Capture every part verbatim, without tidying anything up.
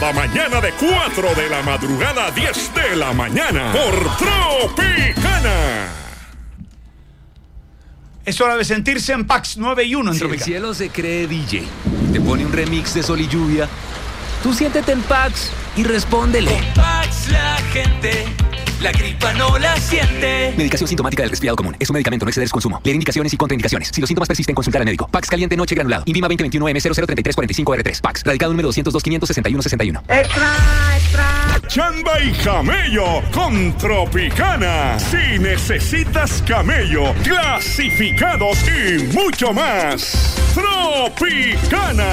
cada mañana de cuatro de la madrugada a diez de la mañana por Tropicana. Es hora de sentirse en Pax nueve y uno en Si Tropicana. el cielo se cree D J, te pone un remix de Sol y Lluvia, tú siéntete en Pax y respóndele. Con Pax la gente, la gripa no la siente. Medicación sintomática del resfriado común. Es un medicamento, no exceder su consumo. Leer indicaciones y contraindicaciones. Si los síntomas persisten, consultar al médico. Pax caliente noche granulado. Invima veinte veintiuno M cero cero treinta y tres cuarenta y cinco R tres. Pax. Radicado número doscientos dos quinientos sesenta y uno sesenta y uno. Extra, extra. Chamba y camello con Tropicana. Si necesitas camello, clasificados y mucho más. Tropicana.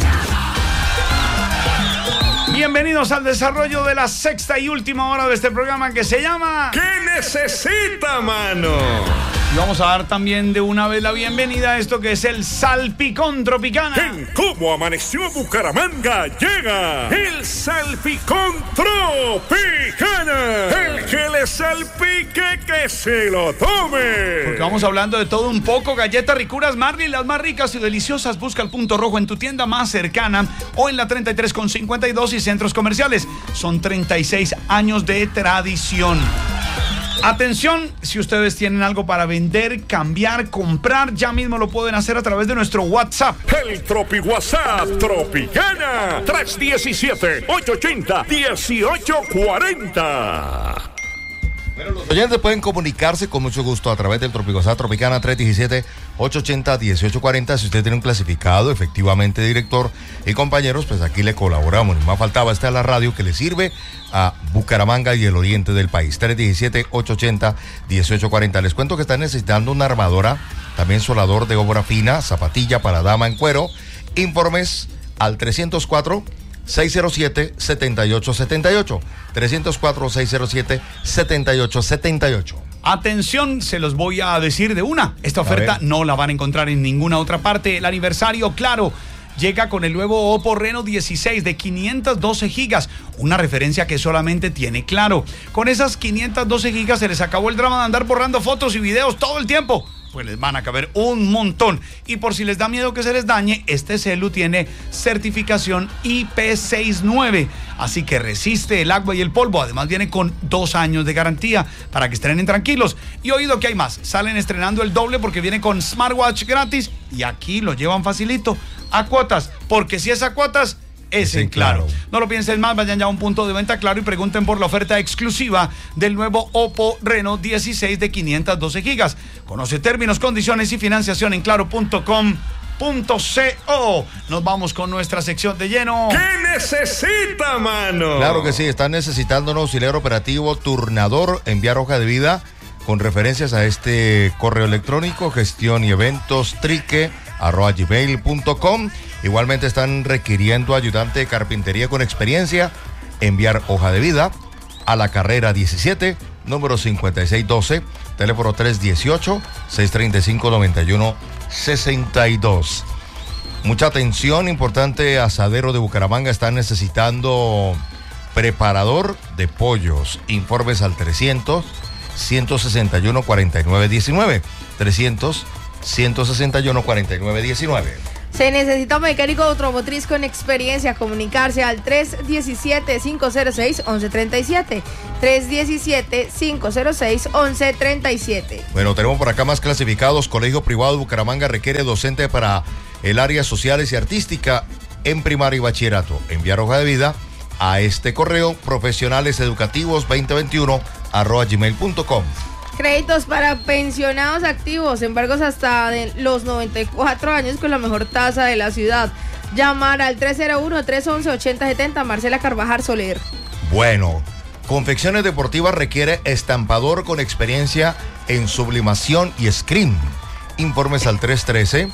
Bienvenidos al desarrollo de la sexta y última hora de este programa que se llama ¿Qué necesita, mano? Y vamos a dar también de una vez la bienvenida a esto que es el Salpicón Tropicana. En Cómo Amaneció Bucaramanga llega el Salpicón Tropicana. El que le salpique que se lo tome. Porque vamos hablando de todo un poco. Galletas Ricuras Marley, las más ricas y deliciosas. Busca el punto rojo en tu tienda más cercana o en la treinta y tres con cincuenta y dos y centros comerciales. Son treinta y seis años de tradición. Atención, si ustedes tienen algo para vender, cambiar, comprar, ya mismo lo pueden hacer a través de nuestro WhatsApp. El Tropi WhatsApp Tropicana tres uno siete, ocho ocho cero, uno ocho cuatro cero. Bueno, los oyentes pueden comunicarse con mucho gusto a través del Tropicosá Tropicana tres uno siete, ocho ocho cero, uno ocho cuatro cero. Si usted tiene un clasificado, efectivamente, director y compañeros, pues aquí le colaboramos. Ni más faltaba, esta es la radio que le sirve a Bucaramanga y el oriente del país. tres uno siete, ocho ocho cero, uno ocho cuatro cero. Les cuento que están necesitando una armadora, también soldador de obra fina, zapatilla para dama en cuero. Informes al trescientos cuatro, seis cero siete, setenta y ocho setenta y ocho. trescientos cuatro, seis cero siete, setenta y ocho setenta y ocho. Atención, se los voy a decir de una. Esta oferta no la van a encontrar en ninguna otra parte. El aniversario, claro, llega con el nuevo Oppo Reno dieciséis de quinientos doce gigas. Una referencia que solamente tiene Claro. Con esas quinientos doce gigas se les acabó el drama de andar borrando fotos y videos todo el tiempo. Pues les van a caber un montón. Y por si les da miedo que se les dañe, este celu tiene certificación I P sesenta y nueve. Así que resiste el agua y el polvo. Además viene con dos años de garantía para que estrenen tranquilos. Y oído que hay más. Salen estrenando el doble porque viene con smartwatch gratis. Y aquí lo llevan facilito. A cuotas. Porque si es a cuotas, es en Claro. No lo piensen más, vayan ya a un punto de venta Claro y pregunten por la oferta exclusiva del nuevo Oppo Reno dieciséis de quinientos doce gigas. Conoce términos, condiciones y financiación en claro punto com punto co. Nos vamos con nuestra sección de lleno. ¿Qué necesita, mano? Claro que sí, están necesitando un auxiliar operativo turnador, enviar hoja de vida con referencias a este correo electrónico, gestión y eventos trique arroba gmail punto com. Igualmente están requiriendo ayudante de carpintería con experiencia, enviar hoja de vida a la carrera diecisiete, número cincuenta y seis doce, teléfono tres dieciocho, seis treinta y cinco, noventa y uno sesenta y dos. Mucha atención, importante, Asadero de Bucaramanga está necesitando preparador de pollos. Informes al trescientos, ciento sesenta y uno, cuarenta y nueve diecinueve. trescientos, ciento sesenta y uno, cuarenta y nueve diecinueve. Se necesita un mecánico automotriz con experiencia. Comunicarse al tres uno siete, cinco cero seis, once treinta y siete. tres uno siete, cinco cero seis, once treinta y siete. Bueno, tenemos por acá más clasificados. Colegio Privado de Bucaramanga requiere docente para el área sociales y artística en primaria y bachillerato. Enviar hoja de vida a este correo, profesionaleseducativos veinte veintiuno arroba gmail punto com. Créditos para pensionados activos, embargos hasta de los noventa y cuatro años con la mejor tasa de la ciudad. Llamar al tres cero uno, tres once, ochenta setenta, Marcela Carvajal Soler. Bueno, Confecciones Deportivas requiere estampador con experiencia en sublimación y screen. Informes al tres trece,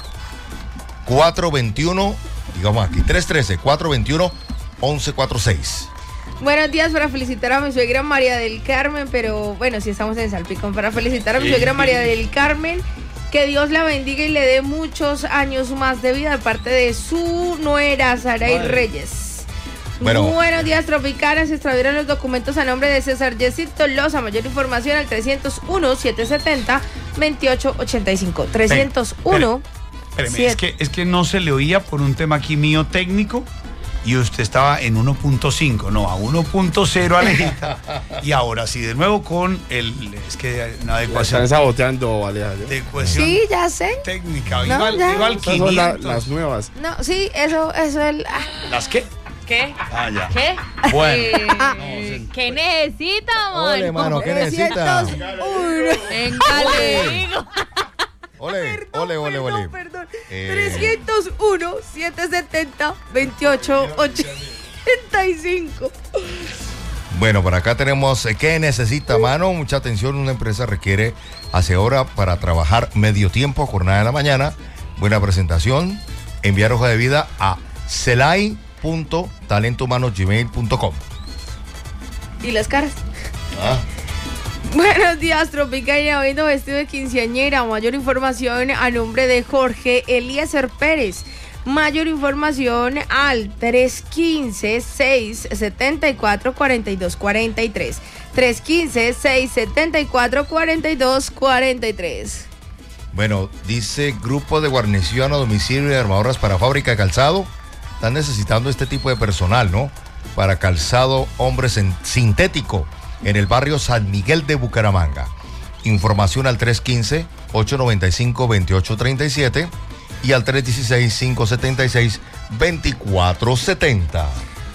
cuatro veintiuno, digamos aquí, tres trece, cuatro veintiuno, once cuarenta y seis. Buenos días, para felicitar a mi suegra María del Carmen, pero bueno, si estamos en Salpicón, para felicitar a mi suegra María del Carmen, que Dios la bendiga y le dé muchos años más de vida de parte de su nuera Saray Reyes. Bueno. Buenos días, Tropicanas. Se extraviaron los documentos a nombre de César Yesid Tolosa. Mayor información al trescientos uno, setecientos setenta, veintiocho ochenta y cinco. trescientos uno. Espérame, es que, es que no se le oía por un tema aquí mío técnico. y usted estaba en uno punto cinco, no, a uno punto cero, Alejita. Y ahora sí, de nuevo con el, es que una adecuación. Están saboteando, Alejandro. De ecuación Sí, ya sé. técnica, No, igual, ya. igual Esas son quinientos. la- las nuevas. No, sí, eso, eso es el... ah. ¿Las qué? ¿Qué? Ah, ya. ¿Qué? Bueno. Eh, ¿Qué necesita, Ole, mano, ¿qué necesita? trescientos uno. Venga, le digo. Ole, ole, ole, ole. Perdón, perdón. Eh. trescientos uno, setecientos setenta, veintiocho ochenta y cinco. Bueno, por acá tenemos eh, ¿qué necesita, mano? Mucha atención, una empresa requiere hacedora para trabajar medio tiempo, jornada de la mañana, buena presentación, enviar hoja de vida a celay punto talento humano gmail punto com. ¿Y las caras? Ah, Buenos días, Tropicana, viendo vestido de quinceañera. Mayor información a nombre de Jorge Eliezer Pérez. Mayor información al tres uno cinco, seis siete cuatro, cuatro dos cuatro tres. tres uno cinco, seis siete cuatro, cuatro dos cuatro tres. bueno, dice grupo de guarnición a domicilio y armadoras para fábrica de calzado. Están necesitando este tipo de personal, ¿no? Para calzado hombre sin- sintético en el barrio San Miguel de Bucaramanga. Información al tres uno cinco, ocho nueve cinco, dos ocho tres siete y al tres uno seis, cinco siete seis, dos cuatro siete cero.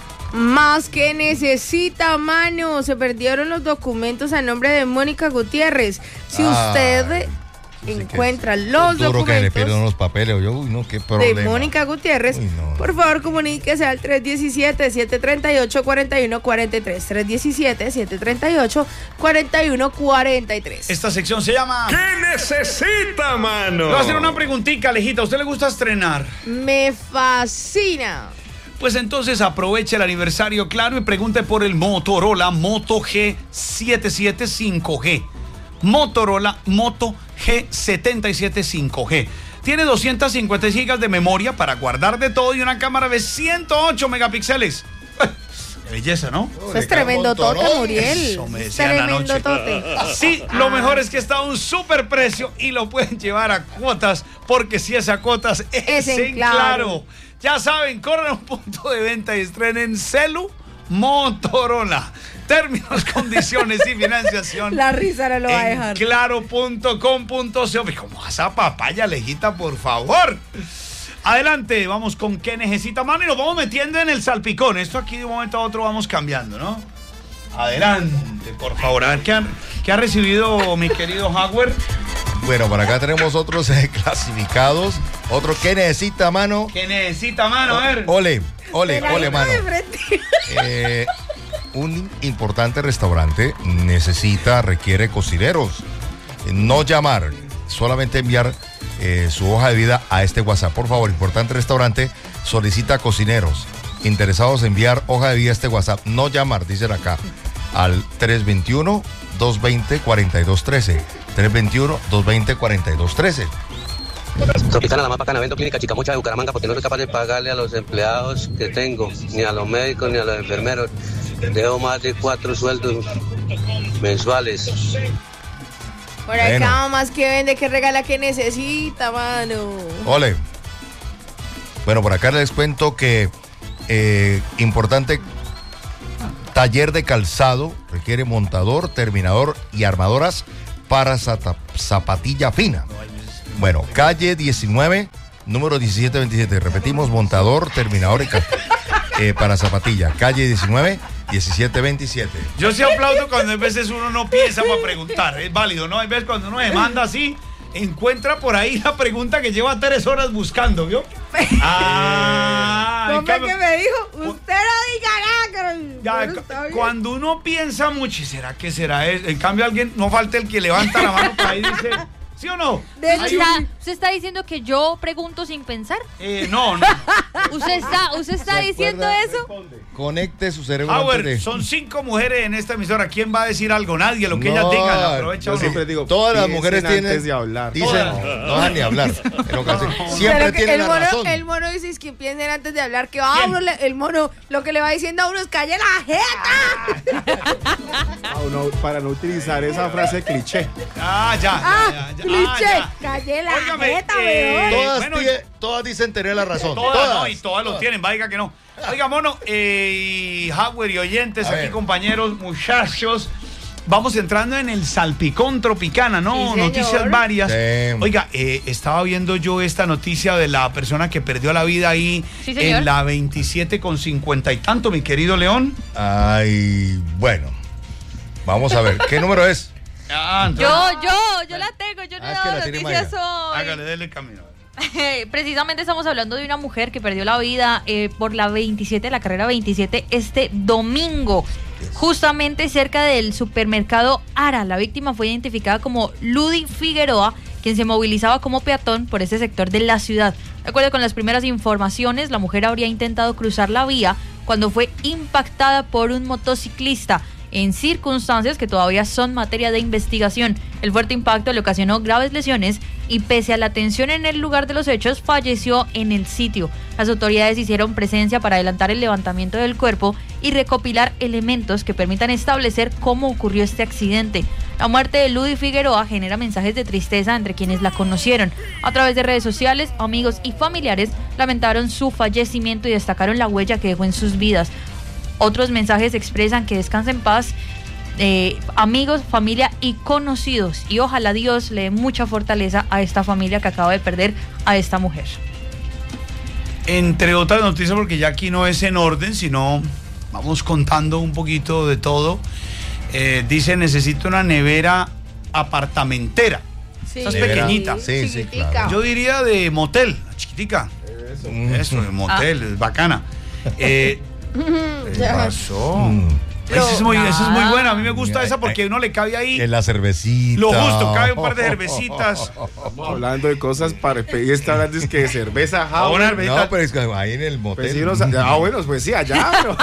Más que necesita, mano. Se perdieron los documentos a nombre de Mónica Gutiérrez. Si Ay, usted sí que encuentra es los duro que le pierdan documentos los papeles. Yo, uy, no, qué de problema. Mónica Gutiérrez, Uy, no, no. por favor comuníquese al tres uno siete, siete tres ocho, cuatro uno cuatro tres. tres uno siete, siete tres ocho, cuatro uno cuatro tres. Esta sección se llama... ¿Qué necesita, mano? Le voy a hacer una preguntita, Alejita. ¿A usted le gusta estrenar? Me fascina. Pues entonces aproveche el aniversario, claro, y pregunte por el Motorola Moto G setenta y siete cinco G. Motorola Moto G setenta y siete cinco G. Tiene doscientas cincuenta gigas de memoria para guardar de todo y una cámara de ciento ocho megapíxeles. Qué belleza, ¿no? Eso es tremendo tote, Muriel. Eso me Es decían tremendo anoche. tote. Sí, lo mejor es que está a un super precio y lo pueden llevar a cuotas, porque si es a cuotas es, Es en en Claro. claro. Ya saben, corran a un punto de venta y estrenen celu Motorola. Términos, condiciones y financiación La risa no lo va a en dejar. claro punto com punto co. ¿Cómo esa papaya, Alejita, por favor? Adelante, vamos con qué necesita, mano, y nos vamos metiendo en el salpicón. Esto aquí de un momento a otro vamos cambiando, ¿no? Adelante, por favor. A ver, ¿qué, han- qué ha recibido mi querido Howard? Bueno, por acá tenemos otros eh, clasificados. Otro que necesita, mano. ¿Qué necesita, mano? A ver. Ole, ole, De la ole, misma mano. de frente. Eh, un importante restaurante necesita, requiere cocineros. Eh, No llamar, solamente enviar eh, su hoja de vida a este WhatsApp. Por favor, importante restaurante solicita cocineros interesados en enviar hoja de vida a este WhatsApp. No llamar, dicen acá, al tres dos uno, dos dos cero, cuatro dos uno tres. tres dos uno, dos dos cero, cuatro dos uno tres. Tropicana, la más bacana, vendo clínica Chicamocha de Bucaramanga porque no soy capaz de pagarle a los empleados que tengo, ni a los médicos, ni a los enfermeros. Dejo más de cuatro sueldos mensuales. Por acá, Bueno. más que vende, que regala, que necesita, mano. Ole. Bueno, por acá les cuento que eh, importante taller de calzado requiere montador, terminador y armadoras para zata- zapatilla fina. Bueno, calle diecinueve, número diecisiete veintisiete. Repetimos, montador, terminador y cal- eh, para zapatilla. Calle diecinueve, diecisiete veintisiete. Yo sí aplaudo cuando a veces uno no piensa para preguntar. Es válido, ¿no? Hay veces cuando uno demanda así, encuentra por ahí la pregunta que lleva tres horas buscando, ¿vio? Ah, en ¿Cómo es cambio- que me dijo? Usted no diga nada, que Ya, bueno, cu- está bien. cuando uno piensa mucho, ¿y será que será eso? En cambio, alguien, no falta el que levanta la mano por ahí y dice, ¿sí o no? De Hay ¿Usted un- está, usted está diciendo que yo pregunto sin pensar? eh, no, no. ¿Usted está, usted está diciendo eso? Conecte su cerebro antes Howard, de- son cinco mujeres en esta emisora. ¿Quién va a decir algo? Nadie, lo que No, ellas digan. Aprovecha Yo uno. siempre digo, Todas las piensen mujeres tienen. antes de hablar. Dicen, Todas. no dejan ni hablar. En ocasión- Pero Siempre que tienen el la mono, razón. el mono dice es que piensen antes de hablar que va a uno le- el mono lo que le va diciendo a uno es calle la jeta. Ah, no, para no utilizar esa frase cliché. Ah, ya. Ah, ya, ya, ya. cliché, Ah, ya. calle la Oiga, Óigame, jeta, eh, weón. Todas, bueno, tie- todas dicen tener la razón. Todas, Todas, no, y todas lo tienen, vaya que no. Oiga, mono, eh, y Howard y oyentes, A aquí ver. compañeros, muchachos, vamos entrando en el salpicón tropicana, ¿no? Sí, señor. Noticias varias. Sí. Oiga, eh, estaba viendo yo esta noticia de la persona que perdió la vida ahí Sí, señor. en la veintisiete con cincuenta y tanto, mi querido León. Ay, bueno. Vamos a ver. ¿Qué número es? Ah, entonces, Yo, yo, yo la tengo, yo no Ah, he es que dado la tiene noticias Mayra. hoy. hágale, déle camino. Precisamente estamos hablando de una mujer que perdió la vida eh, por la veintisiete, la carrera veintisiete, este domingo, justamente cerca del supermercado Ara. La víctima fue identificada como Ludy Figueroa, quien se movilizaba como peatón por ese sector de la ciudad. De acuerdo con las primeras informaciones, la mujer habría intentado cruzar la vía cuando fue impactada por un motociclista, en circunstancias que todavía son materia de investigación. El fuerte impacto le ocasionó graves lesiones y, pese a la tensión en el lugar de los hechos, falleció en el sitio. Las autoridades hicieron presencia para adelantar el levantamiento del cuerpo y recopilar elementos que permitan establecer cómo ocurrió este accidente. La muerte de Ludy Figueroa genera mensajes de tristeza entre quienes la conocieron. A través de redes sociales, amigos y familiares lamentaron su fallecimiento y destacaron la huella que dejó en sus vidas. Otros mensajes expresan que descanse en paz, eh, amigos, familia y conocidos. Y ojalá Dios le dé mucha fortaleza a esta familia que acaba de perder a esta mujer. Entre otras noticias, porque ya aquí no es en orden, sino vamos contando un poquito de todo. Eh, dice, necesito una nevera apartamentera. Sí. Esa es Nevera. pequeñita. Sí, sí, Chiquitica. claro. Yo diría de motel, chiquitica. Mm. Eso, de motel, es bacana. Eh, ¿Qué Ya. pasó? Mm. Esa es, muy, esa es muy nada. buena. A mí me gusta Ay, esa porque ay. uno le cabe ahí En la cervecita. lo justo, cabe un par de cervecitas. Estamos hablando de cosas para. Y está hablando es que de cerveza, A una Howard. cervecita. No, pero es que ahí en el motel. Pues sí, no sa- ah, bueno, pues sí, allá, pero.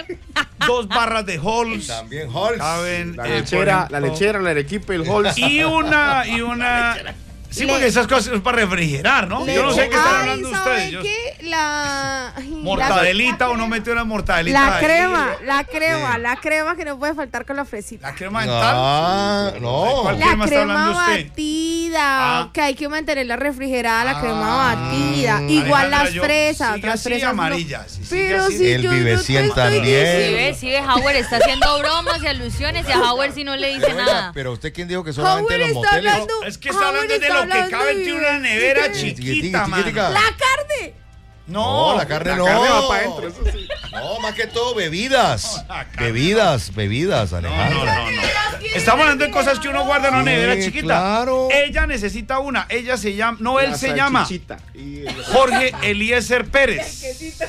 Dos barras de Halls. También Halls. Caben, La eh, lechera, por la ejemplo, lechera, la Arequipa, el Halls. Y una, y una. Sí, porque esas cosas es para refrigerar, ¿no? Le- Yo no sé qué están Ay, hablando ¿sabe ustedes. Yo- qué? La... ay, Mortadelita, la- uno mete una mortadelita. La ahí. crema, la crema, Sí. la crema que no puede faltar con la fresita. La crema dental. Ah, no. ¿Cuál La crema está crema hablando usted? batida, Ah. que hay que mantenerla refrigerada, la Ah. crema batida. Igual Alejandra, las yo- fresas, sigue las así, fresas. no. amarillas, si sigue Pero así. si El yo no te Vivecien estoy también. Si diciendo- ve, si ve, Howard está haciendo bromas y alusiones y a Howard si no le dice Pero, oiga, nada. pero usted quién dijo que solamente Howard los está moteles. hablando- Es que está Howard hablando de está lo que hablando cabe de- en una nevera Chiquitica, chiquita, chiquitica. mano. La carne. No, No, la carne La no. carne va para adentro, eso sí. No, más que todo bebidas. No, la carne Bebidas, bebidas, No, no, Alejandra. no, no. Estamos hablando de cosas que uno guarda en una Sí, nevera chiquita. claro. Ella necesita una. Ella se llama. No, él La se llama salchichita. Y el- Jorge Eliezer Pérez.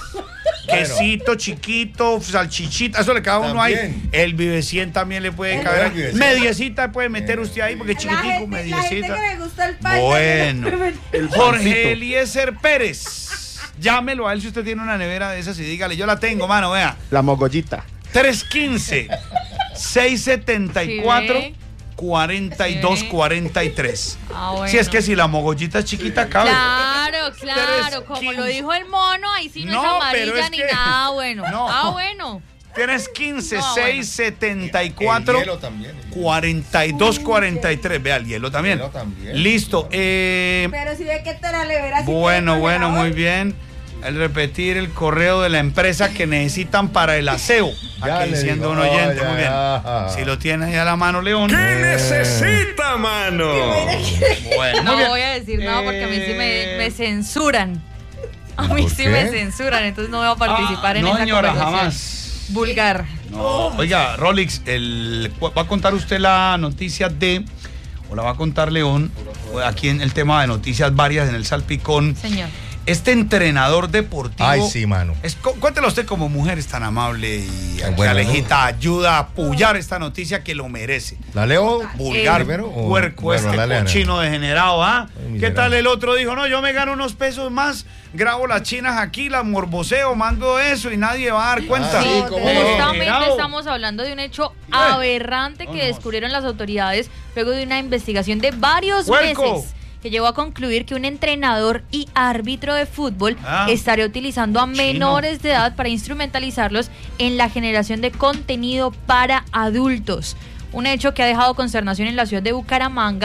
Quesito chiquito, salchichita, eso le cabe a uno ahí. También. El Vivecien también le puede El caber. Vivecien. Mediecita puede meter usted ahí porque La chiquitico, gente, la gente mediecita. que le gusta el pan. Bueno, El Jorge pancito. Eliezer Pérez. Llámelo a él si usted tiene una nevera de esas y dígale, yo la tengo, mano, vea. La mogollita. tres uno cinco, seis siete cuatro, Sí. cuatro dos cuatro tres. Ah, bueno. Si es que si la mogollita es chiquita, cabe. Claro, claro, Tres, como quince. lo dijo el mono, ahí sí no, No, es amarilla pero es ni que- nada bueno. No. Ah, bueno. Tienes quince, No, seis siete El cuatro, hielo también. el hielo. cuarenta y dos cuarenta y tres. Vea el hielo también. El hielo también. Listo. Eh, Pero si ve que te la nevera. sí bueno, tiene bueno, congelador. muy bien. El repetir el correo de la empresa que necesitan para el aseo. Ya Aquí le diciendo digo, un oyente, ya, muy bien. ya. Si lo tienes ahí a la mano, León. ¿Qué necesita, mano? Bueno, No muy bien. voy a decir nada porque a mí sí me, Eh, me censuran. A mí ¿Por sí qué? me censuran, entonces no voy a participar Ah, en no, esa señora, conversación. jamás. Vulgar. No. Oiga, Rolix, el, ¿va a contar usted la noticia de, o la va a contar León, aquí en el tema de noticias varias en el Salpicón? Señor. Este entrenador deportivo. Ay, sí, mano. Es, cu- cuéntelo usted como mujer, es tan amable y Ah, que bueno, Alejita ayuda a apoyar esta noticia que lo merece. ¿La leo? Vulgar, primero o- puerco, bueno, este dale, Ana. cochino degenerado, ¿ah? Ay, ¿Qué miserable. tal el otro? Dijo, no, yo me gano unos pesos más, grabo las chinas aquí, las morboseo, mando eso y nadie va a dar cuenta. Ah, sí, No, cómo no. Justamente Degenerado. estamos hablando de un hecho Bueno, aberrante que vámonos. descubrieron las autoridades luego de una investigación de varios ¡Puerco! meses que llevó a concluir que un entrenador y árbitro de fútbol Ah. estaría utilizando a Chino. menores de edad para instrumentalizarlos en la generación de contenido para adultos. Un hecho que ha dejado consternación en la ciudad de Bucaramanga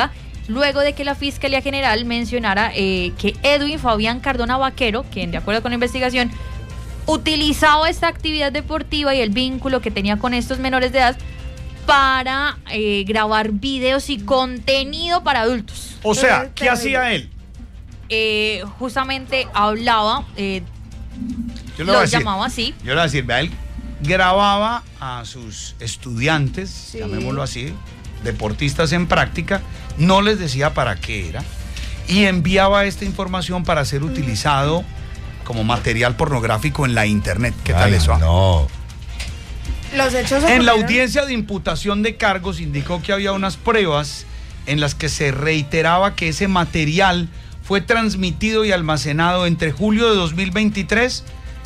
luego de que la Fiscalía General mencionara eh, que Edwin Fabián Cardona Vaquero, quien de acuerdo con la investigación utilizaba esta actividad deportiva y el vínculo que tenía con estos menores de edad para eh, grabar videos y contenido para adultos. O sea, ¿qué hacía él? Eh, justamente hablaba, eh, Yo le lo voy a decir, llamaba así. Yo le voy a decir, vea, él grababa a sus estudiantes, Sí. llamémoslo así, deportistas en práctica, no les decía para qué era, y enviaba esta información para ser utilizado como material pornográfico en la internet. ¿Qué tal Ay, eso? No. Los hechos En la ocurrieron- audiencia de imputación de cargos indicó que había unas pruebas en las que se reiteraba que ese material fue transmitido y almacenado entre julio de dos mil veintitrés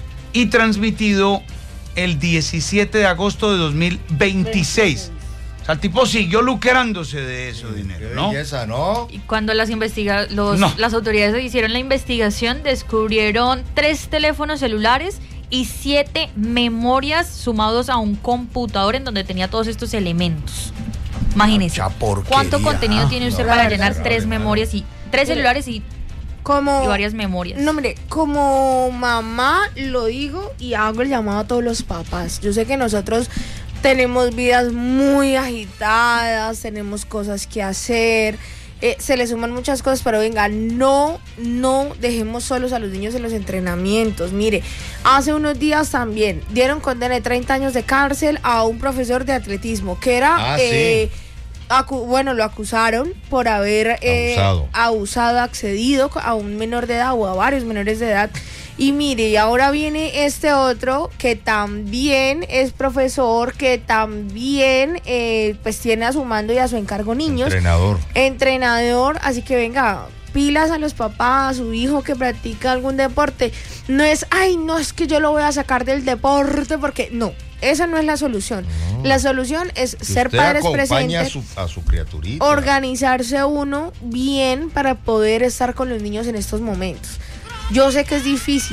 y transmitido el diecisiete de agosto de dos mil veintiséis. O sea, el tipo siguió lucrándose de eso dinero, ¿no? Belleza, ¿no? Y cuando las investiga los, No. las autoridades hicieron la investigación, descubrieron tres teléfonos celulares y siete memorias sumados a un computador en donde tenía todos estos elementos. Imagínense. Mucha porquería. ¿Cuánto contenido tiene usted No, para la llenar verdad, tres no, memorias y tres Mire, celulares y, como y varias memorias? No, mire, como mamá lo digo y hago el llamado a todos los papás. Yo sé que nosotros tenemos vidas muy agitadas, tenemos cosas que hacer, eh, se le suman muchas cosas, pero venga, no, no dejemos solos a los niños en los entrenamientos. Mire, hace unos días también dieron condena de treinta años de cárcel a un profesor de atletismo que era... Ah, sí. eh, acu- bueno, lo acusaron por haber eh, Abusado. abusado, accedido a un menor de edad o a varios menores de edad. Y mire, y ahora viene este otro que también es profesor, que también eh, pues tiene a su mando y a su encargo niños. Entrenador. Entrenador, así que venga, pilas a los papás, a su hijo que practica algún deporte. No es, ay, no, es que yo lo voy a sacar del deporte porque no. Esa no es la solución. No. La solución es Que ser usted padres acompaña presentes, a su, a su criaturita. organizarse uno bien para poder estar con los niños en estos momentos. Yo sé que es difícil,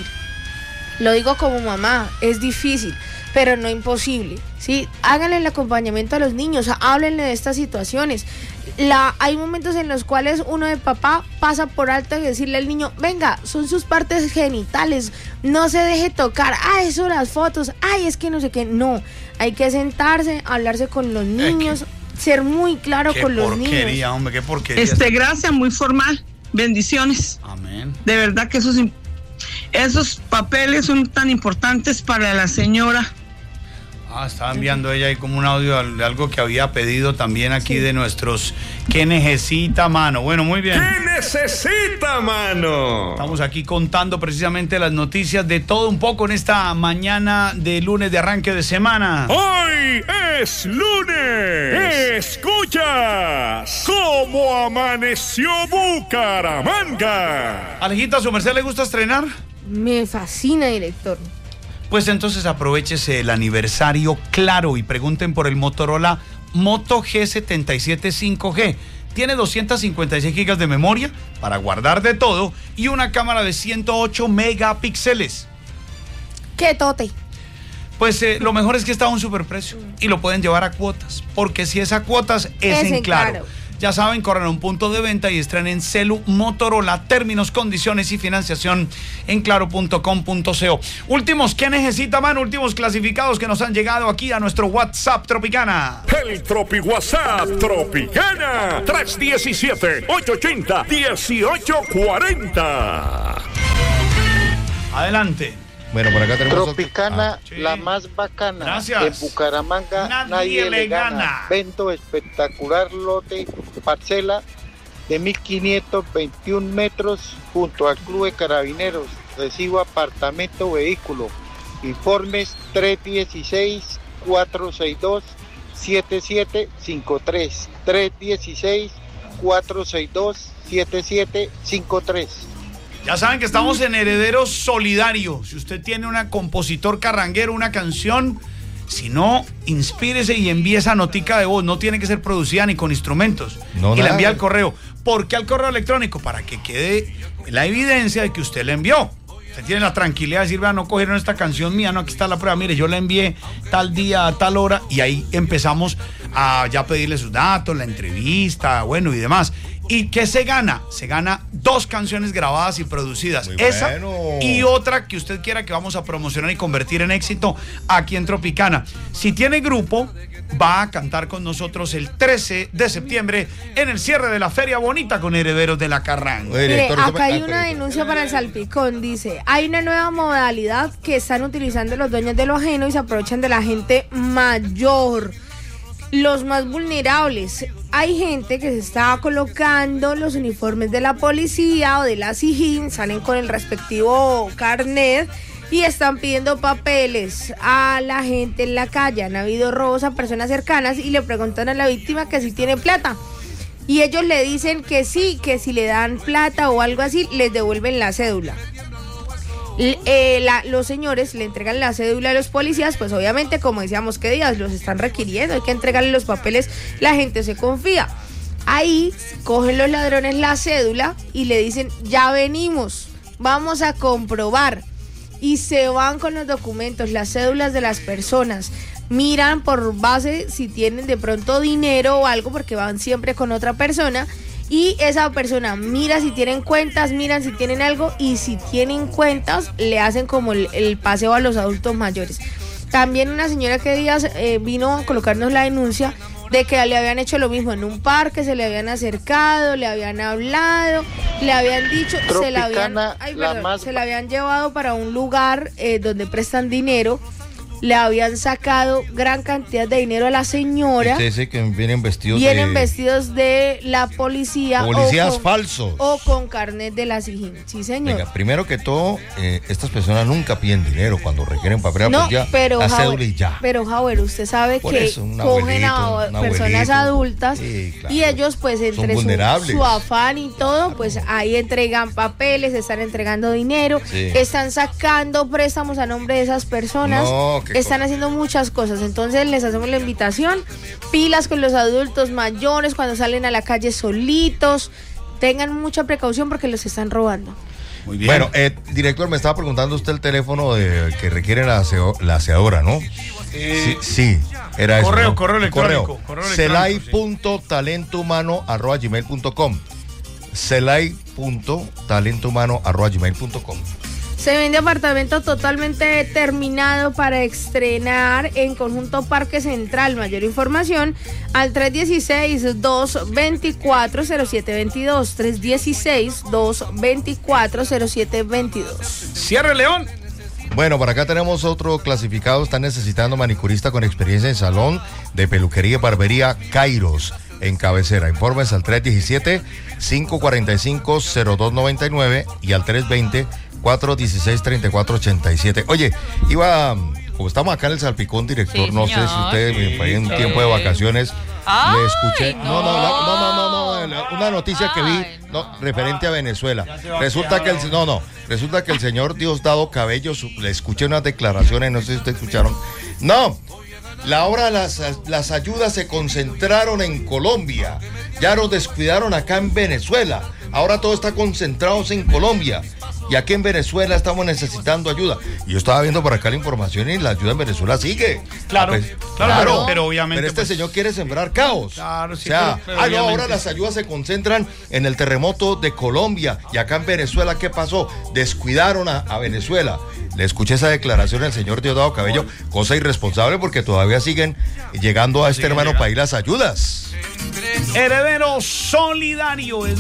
lo digo como mamá, es difícil, pero no imposible, ¿sí? Háganle el acompañamiento a los niños, háblenle de estas situaciones. La, hay momentos en los cuales uno de papá pasa por alto y decirle al niño, venga, son sus partes genitales, no se deje tocar, ah, eso las fotos, ay, es que no sé qué, no, hay que sentarse, hablarse con los niños, ser muy claro Qué con los porquería, niños. hombre, qué porquería. Este, gracias, muy formal. Bendiciones. Amén. De verdad que esos, im- esos papeles son tan importantes para la señora. Ah, estaba enviando ella ahí como un audio de algo que había pedido también aquí de nuestros ¿qué necesita, mano? Bueno, muy bien. ¿Qué necesita, mano? Estamos aquí contando precisamente las noticias de todo un poco en esta mañana de lunes de arranque de semana. Hoy es lunes. Escuchas cómo amaneció Bucaramanga. Alejita, ¿a su merced le gusta estrenar? Me fascina, director. Pues entonces aprovechese el aniversario Claro y pregunten por el Motorola Moto G setenta y siete cinco G. Tiene doscientos cincuenta y seis gigas de memoria para guardar de todo y una cámara de ciento ocho megapíxeles. ¡Qué tote! Pues eh, lo mejor es que está a un superprecio y lo pueden llevar a cuotas, porque si es a cuotas es, Es en en Claro. Claro. Ya saben, corran a un punto de venta y estrenen Celu Motorola. Términos, condiciones y financiación en claro punto com punto co. Últimos, ¿qué necesita, mano? Últimos clasificados que nos han llegado aquí a nuestro WhatsApp Tropicana. El Tropi WhatsApp Tropicana tres uno siete, ocho ocho cero, uno ocho cuatro cero. Adelante. Bueno, por acá tenemos... Tropicana, Ah, sí. la más bacana. Gracias. En Bucaramanga Nadie nadie, le le gana. gana. Vendo espectacular lote, parcela de mil quinientos veintiún metros junto al Club de Carabineros. Recibo apartamento vehículo. Informes tres uno seis, cuatro seis dos, siete siete cinco tres. tres uno seis, cuatro seis dos, siete siete cinco tres. Ya saben que estamos en Herederos Solidario. Si usted tiene una compositor carranguero, una canción, si no, inspírese y envíe esa notica de voz. No tiene que ser producida ni con instrumentos. No, y la nada. envía al correo. ¿Por qué al correo electrónico? Para que quede la evidencia de que usted la envió. Usted tiene la tranquilidad de decir, vea, no cogieron esta canción mía, no, aquí está la prueba. Mire, yo la envié tal día, a tal hora, y ahí empezamos a ya pedirle sus datos, la entrevista, bueno, y demás. ¿Y qué se gana? Se gana dos canciones grabadas y producidas. Muy Esa bueno. y otra que usted quiera que vamos a promocionar y convertir en éxito aquí en Tropicana. Si tiene grupo, va a cantar con nosotros el trece de septiembre en el cierre de la Feria Bonita con Herederos de la Carranga. Mire, acá hay una denuncia para el salpicón. Dice, hay una nueva modalidad que están utilizando los dueños de lo ajeno y se aprovechan de la gente mayor, los más vulnerables. Hay gente que se está colocando los uniformes de la policía o de la SIJIN, salen con el respectivo carnet y están pidiendo papeles a la gente en la calle. Han habido robos a personas cercanas y le preguntan a la víctima que si tiene plata. Y ellos le dicen que sí, que si le dan plata o algo así, les devuelven la cédula. Eh, la, los señores le entregan la cédula a los policías, pues obviamente, como decíamos, ¿qué días los están requiriendo? Hay que entregarle los papeles, la gente se confía. Ahí cogen los ladrones la cédula y le dicen, ya venimos, vamos a comprobar. Y se van con los documentos, las cédulas de las personas. Miran por base si tienen de pronto dinero o algo, porque van siempre con otra persona. Y esa persona mira si tienen cuentas, miran si tienen algo, y si tienen cuentas le hacen como el, el paseo a los adultos mayores. También una señora que días eh, vino a colocarnos la denuncia de que le habían hecho lo mismo en un parque, se le habían acercado, le habían hablado, le habían dicho, se la habían, ay, perdón, más... se la habían llevado para un lugar eh, donde prestan dinero. Le habían sacado gran cantidad de dinero a la señora. Usted dice que vienen vestidos Vienen de... vestidos de la policía. Policías o con, falsos. O con carnet de la SIJIN. Sí, señor. Venga, primero que todo, eh, estas personas nunca piden dinero cuando requieren papel. No, pues ya, pero la Howard, cédula y ya. Pero Howard, usted sabe Por que eso, un cogen a abuelito, un personas abuelito. adultas, Sí, claro. y ellos pues entre su, su afán y todo, pues ahí entregan papeles, están entregando dinero, Sí. están sacando préstamos a nombre de esas personas, No, qué están cosa. haciendo muchas cosas. Entonces les hacemos la invitación, pilas con los adultos mayores cuando salen a la calle solitos, tengan mucha precaución porque los están robando. Muy bien. Bueno, eh, director, me estaba preguntando usted el teléfono de, que requiere la, aseo, la aseadora, ¿no? Eh, sí, sí, era eso. correo, ¿no? correo electrónico, correo electrónico, celay punto talento humano arroba gmail punto com celay punto talento humano arroba gmail punto com. Se vende apartamento totalmente terminado para estrenar en Conjunto Parque Central. Mayor información al tres uno seis, dos dos cuatro, cero siete dos dos. tres uno seis, dos dos cuatro, cero siete dos dos. Cierre, León. Bueno, por acá tenemos otro clasificado. Están necesitando manicurista con experiencia en salón de peluquería y barbería Kairos en cabecera. Informes al tres uno siete, cinco cuatro cinco, cero dos nueve nueve y al tres dos cero, cuatro uno seis, tres cuatro ocho siete. Oye, iba, como estamos acá en el Salpicón, director, Sí, no sé señor. si usted Sí, fue en un sí. tiempo de vacaciones, Ay, le escuché, no, no, la- no, no, no, no, no. una noticia que vi, Ay, no, referente a Venezuela. Resulta que el, no, no, resulta que el señor Diosdado Cabello, su- le escuché unas declaraciones, no sé si ustedes escucharon. No, la hora las, las ayudas se concentraron en Colombia, ya nos descuidaron acá en Venezuela. Ahora todo está concentrado en Colombia. Y aquí en Venezuela estamos necesitando ayuda. Y yo estaba viendo por acá la información y la ayuda en Venezuela sigue. Claro, Ah, pues, claro, pero- pero obviamente, Pero este pues- señor quiere sembrar caos. Claro, sí, O sea, pero- pero ah, no, ahora obviamente- las ayudas se concentran en el terremoto de Colombia. Y acá en Venezuela, ¿qué pasó? Descuidaron a, a Venezuela. Le escuché esa declaración al señor Diosdado Cabello, cosa irresponsable porque todavía siguen llegando a este Siguen hermano llegando. país las ayudas. Heredero solidario.